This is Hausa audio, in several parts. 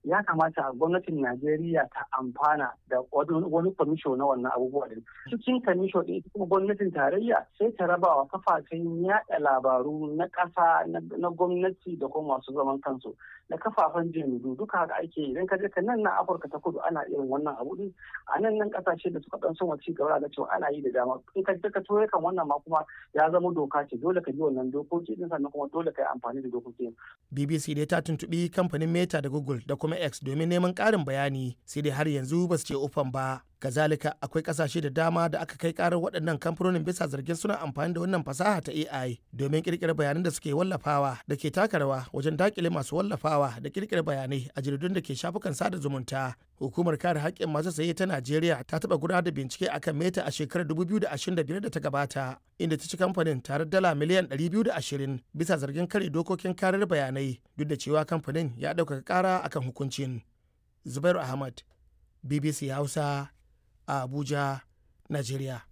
ya kamata gwamnatin Najeriya ta amfana da wani kwamisho na wannan abubuwa din. Cikin kwamisho din kuma gwamnatin tarayya sai ta raba wa kafafen yaɗa labaru na ƙasa na gwamnati da kuma masu zaman kansu da kafafen jaridu duka haka ake idan ka je ka nan na Afirka ta Kudu ana irin wannan abu din a nan kasashe da suka dan son ci gaba da cewa ana yi da dama in ka ka ture kan wannan ma kuma ya zama doka ce dole ka bi wannan dokoki din sannan kuma dole ka yi amfani da dokokin. BBC dai ta tuntubi kamfanin Meta da Google da kuma X domin neman ƙarin bayani sai dai har yanzu ba su ce ufan ba. Kazalika akwai kasashe da dama da aka kai karar waɗannan kamfanonin bisa zargin suna amfani da wannan fasaha ta AI domin kirkirar bayanan da suke wallafawa da ke taka rawa wajen dakile masu wallafawa da kirkirar bayanai a jaridun da ke shafukan sada zumunta. Hukumar kare haƙƙin masu saye ta Najeriya ta taɓa gudanar da bincike akan Meta a shekarar 2025 da ta gabata inda ta ci kamfanin tare dala miliyan 220 bisa zargin kare dokokin karar bayanai duk da cewa kamfanin ya ɗaukaka ƙara akan hukuncin. Zubairu Ahmad, BBC Hausa, a Abuja, Najeriya.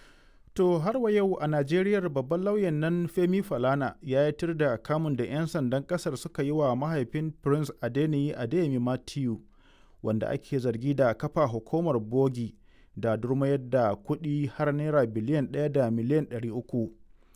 To har wa yau a Najeriyar babban lauyan nan Femi Falana ya yi tir da kamun da 'yan sandan kasar suka yi wa mahaifin Prince Adeyemi Matthew wanda ake zargi da kafa hukumar bogi da durmayar da kuɗi har naira biliyan 1 da miliyan 300.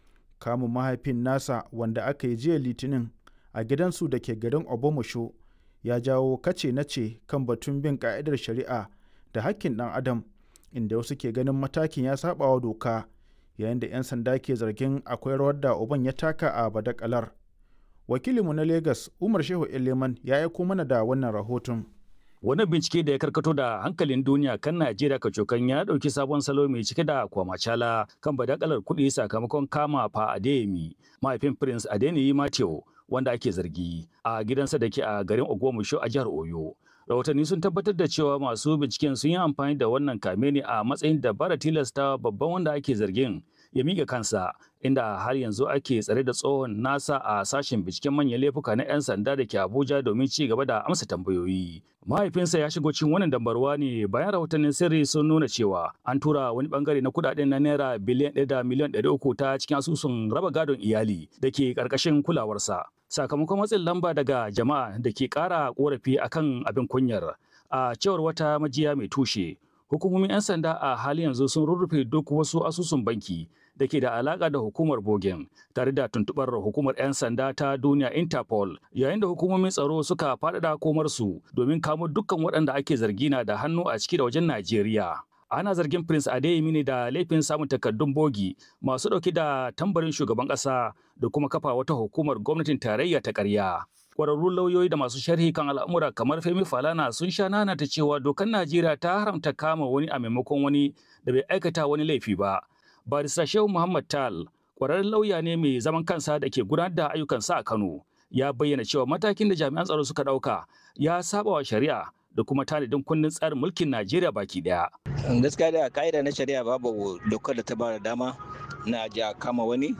Kamun mahaifin nasa wanda aka yi jiya Litinin a gidansu da ke garin Obomosho ya jawo kace nace kan batun bin ka'idar shari'a da hakkin ɗan adam inda wasu ke ganin matakin ya sabawa doka yayin da 'yan sanda ke zargin akwai rawar da uban ya taka a badakalar. Wakilinmu na Legas Umar Shehu Eleman ya aiko mana da wannan rahoton. Wani bincike da ya karkato da hankalin duniya kan Najeriya kacokan ya ɗauki sabon salo mai cike da kwamacala kan badakalar kuɗi sakamakon kama fa Adeyemi, mahaifin Prince Adeyemi Matthew wanda ake zargi a gidansa da ke a garin Ogbomoso a jihar Oyo. Rahotanni sun tabbatar da cewa masu binciken sun yi amfani da wannan kame ne a matsayin dabara tilasta babban wanda ake zargin ya miƙa kansa inda har yanzu ake tsare da tsohon nasa a sashen binciken manyan laifuka na 'yan sanda da ke Abuja domin ci gaba da amsa tambayoyi. Mahaifinsa ya shigo cikin wannan dambarwa ne bayan rahotannin sirri sun nuna cewa an tura wani bangare na kudaden na naira biliyan 1 da miliyan 300 ta cikin asusun raba gadon iyali da ke karkashin kulawarsa. Sakamakon matsin lamba daga jama'a da ke ƙara ƙorafi akan abin kunyar a cewar wata majiya mai tushe. Hukumomin 'yan sanda a halin yanzu sun rurrufe duk wasu asusun banki da ke da alaƙa da hukumar Bogen tare da tuntuɓar hukumar 'yan sanda ta duniya Interpol yayin da hukumomin tsaro suka faɗaɗa komarsu domin kamo dukkan waɗanda ake zargi na da hannu a ciki da wajen Najeriya. Ana zargin Prince Adeyemi ne da laifin samun takardun bogi masu ɗauke da tambarin shugaban ƙasa da kuma kafa wata hukumar gwamnatin tarayya ta ƙarya. Kwararrun lauyoyi da masu sharhi kan al'amura kamar Femi Falana sun sha nanata cewa dokar Najeriya ta haramta kama wani a maimakon wani da bai aikata wani laifi ba. Barista Shehu Muhammad Tal, kwararren lauya ne mai zaman kansa da ke gudanar da ayyukansa a Kano, ya bayyana cewa matakin da jami'an tsaro suka ɗauka ya saba wa shari'a da kuma tanadin kundin tsarin mulkin Najeriya baki daya. Gaskiya da ka'ida na shari'a babu dokar da ta ba da dama na ja kama wani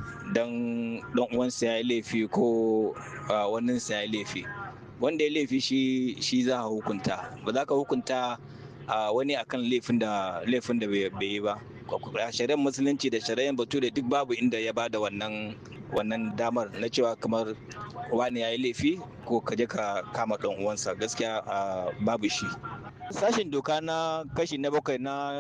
don uwansa ya yi laifi ko waninsa ya yi laifi. Wanda ya laifi shi za a hukunta. Ba za ka hukunta wani akan laifin da bai yi ba. Shari'ar musulunci da shari'ar bature duk babu inda ya ba da wannan damar na cewa kamar wani ya yi laifi ko ka je ka kama ɗan uwansa, gaskiya babu shi. Sashen doka na kashi na 7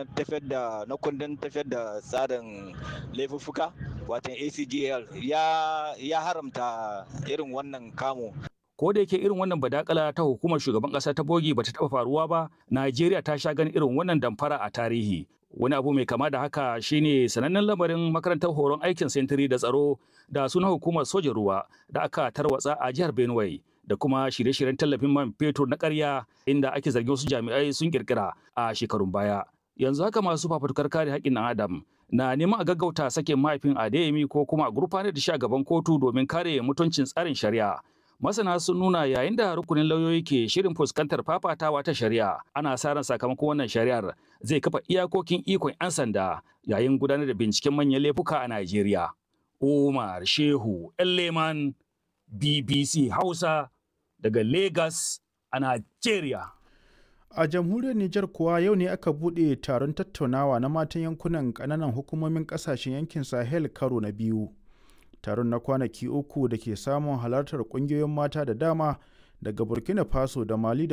na kundin tafiyar da tsarin laifuffuka watan ACGL ya haramta irin wannan kamo. Ko da yake irin wannan badakala ta hukumar shugaban ƙasa ta bogi bata taɓa faruwa ba, Najeriya ta sha ganin irin wannan damfara a tarihi. Wani abu mai kama da haka shine sanannen lamarin makarantar horon aikin sentiri da tsaro da sunan hukumar sojin ruwa da aka tarwatsa a jihar Benue da kuma shirye-shiryen tallafin man fetur na ƙarya inda ake zargin wasu jami'ai sun kirkira a shekarun baya. Yanzu haka masu fafutukar kare haƙƙin ɗan adam na neman a gaggauta sakin mahaifin Adeyemi ko kuma a gurfanar da shi a gaban kotu domin kare mutuncin tsarin shari'a. Masana sun nuna yayin da rukunin lauyoyi ke shirin fuskantar fafatawa ta shari'a, ana sa ran sakamakon wannan shari'ar zai kafa iyakokin ikon 'yan sanda yayin gudanar da binciken manyan laifuka a Najeriya. Umar Shehu Eleman, BBC Hausa daga Lagos a Najeriya. A jamhuriyar Nijar kuwa yau ne aka buɗe taron tattaunawa na matan yankunan ƙananan hukumomin ƙasashen yankin Sahel karo na biyu. Taron na kwanaki 3 da ke samun halartar ƙungiyoyin mata da dama daga Burkina Faso da Mali da